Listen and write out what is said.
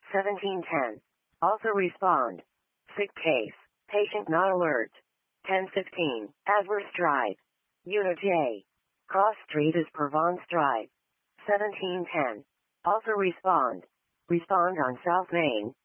1710. Also respond. Sick case. Patient not alert. 1015. Adverse drive. Unit J. Cross Street is Provence Drive. 1710. Also respond. Respond on South Main.